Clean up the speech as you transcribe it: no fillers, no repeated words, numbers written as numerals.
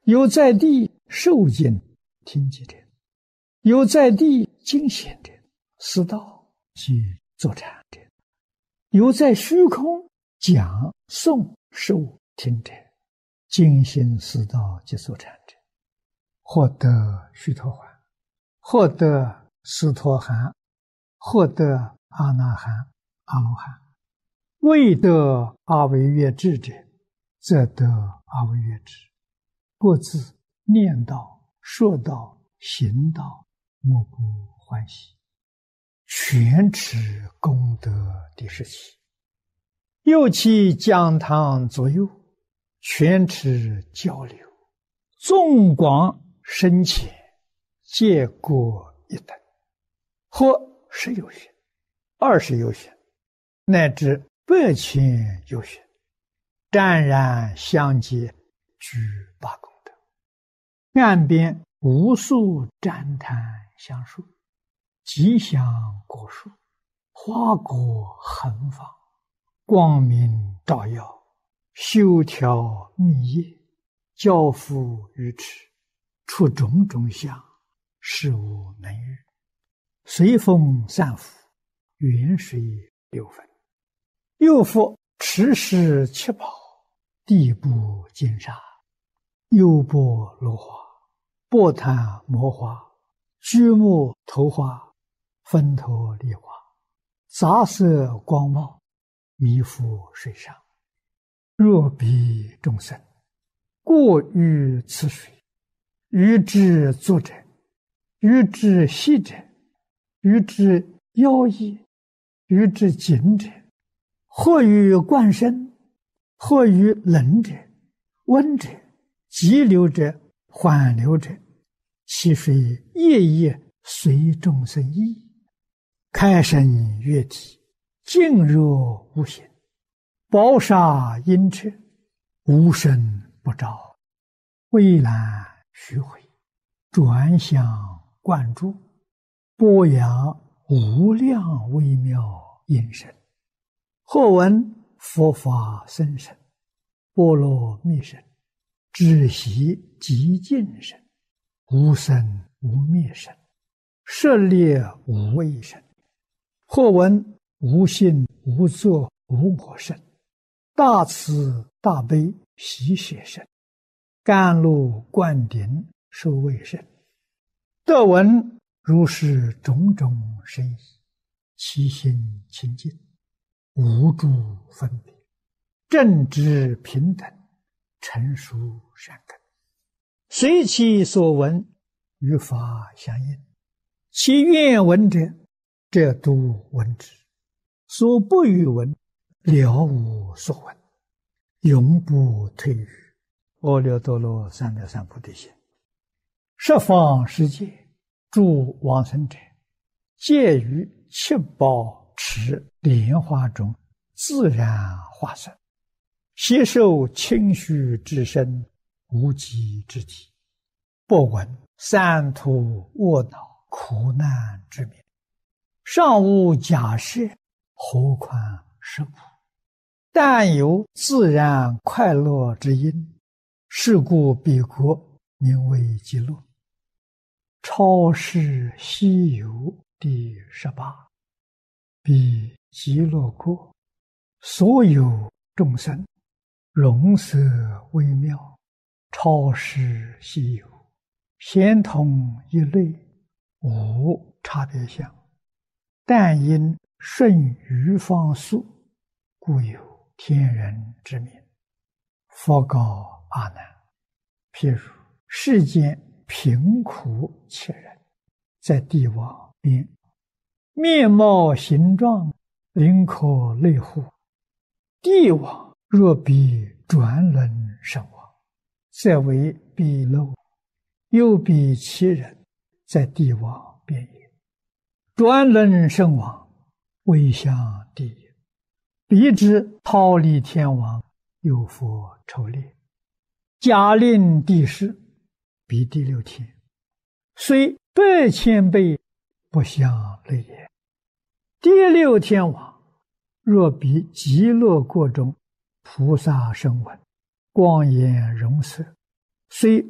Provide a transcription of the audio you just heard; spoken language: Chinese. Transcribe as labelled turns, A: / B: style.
A: 有在地受经听经者，有在地经显者，思道即坐禅者，有在虚空讲诵受听者，精心思道即坐禅者，获得须陀洹，获得斯陀含，获得阿那含、阿罗汉。未得阿惟越致者，则得阿惟越致。各自念道、说道、行道，莫不欢喜，全持功德第17。又其讲堂左右，全持交流，纵广深浅，皆各一等，或10有许、20有许，乃至100千有许，湛然相接，具8功德。岸边无数旃檀香树，吉祥果树，花果横放，光明照耀，修条密叶，交付于持，出种种相，事无能遇。随风散伏，远水流分。又复持世7宝，地部金沙，优波罗花，波檀摩花，居木头花，分头梨花，杂色光茂，弥覆水上。若彼众生过于此水，于之作者，于之息者，于之妖异，于之紧者，或于灌身，或于冷者、温者、急流者、缓流者，其水夜夜随众生意，开生悦体，静若无形，宝沙阴彻，无声不照，蔚蓝虚回，转向灌注，播扬无量微妙音声。或闻佛法僧声，波罗蜜声，知悉极尽声，无生无灭声，舍猎无畏声。或闻无性无作无我声，大慈大悲喜舍声，甘露灌顶受畏声。得闻如是种种声意，其心清净，无诸分别，正知平等，成熟善根，随其所闻，与法相应。其愿闻者，则都闻之；所不欲闻，了无所闻，永不退于阿耨多罗三藐三菩提心。十方世界诸往生者，皆于7宝池莲花中自然化身，携受清虚之身，无极之体，不闻三途卧恼苦难之名，尚无假设，何况是苦？但有自然快乐之因，是故彼国名为极乐。超世西游第18。彼极乐国，所有众生，容色微妙，超世稀有，咸同一类，无差别相。但因顺于方速，故有天人之名。佛告阿难：譬如世间贫苦切人，在地网边，面貌形状，灵可类乎？地网若比转轮身亡，则为彼漏；又比其人，在地网边也。转轮身亡，为向地也。彼之忉利天王，有佛筹猎，假令地势，彼第6天，虽100千倍，不相类也。第6天王，若比极乐国中菩萨声闻，光颜容色，虽